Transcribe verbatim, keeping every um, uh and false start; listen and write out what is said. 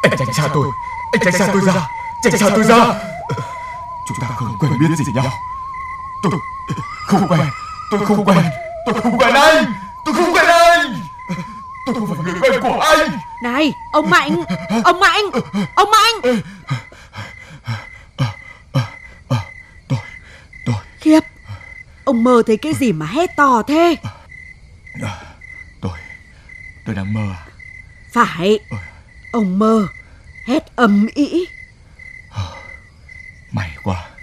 Anh tránh xa tôi, anh tránh xa tôi ra, tránh xa tôi ra. Chúng ta không quen biết gì nhau. Tôi không quen, tôi không quen, tôi không quen anh, tôi không quen anh. Tôi không phải người quen của anh. Này, ông Mạnh, ông Mạnh, ông Mạnh. Tôi, tôi. Khiếp, ông mơ thấy cái gì mà hét to thế? Tôi, tôi đang mơ à? Phải, ông mơ hét ầm ĩ. May quá.